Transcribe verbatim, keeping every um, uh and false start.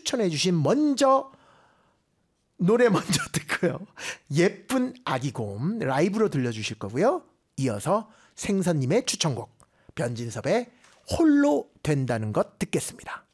추천해 주신 먼저 노래 먼저 듣고요. 예쁜 아기곰 라이브로 들려주실 거고요. 이어서 생선님의 추천곡 변진섭의 홀로 된다는 것 듣겠습니다.